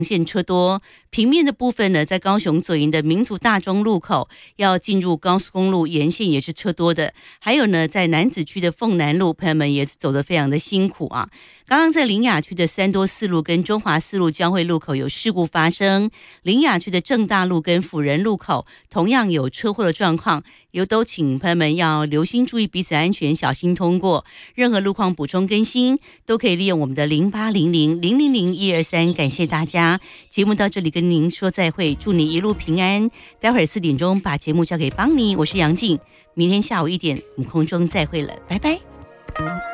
线车多，平面的部分呢，在高雄左营的民族大中路口要进入高速公路沿线也是车多的，还有呢，在楠梓区的凤南路，朋友们也是走得非常的辛苦啊。刚刚在苓雅区的三多四路跟中华四路交汇路口有事故发生，苓雅区的正大路跟辅仁路口同样有车祸的状况，都请朋友们要留心注意彼此安全，小心通过。任何路况补充更新都可以利用我们的0800000123，感谢大家。节目到这里跟您说再会，祝你一路平安。待会儿4点钟把节目交给邦尼，我是杨静，明天下午1点我们空中再会了，拜拜。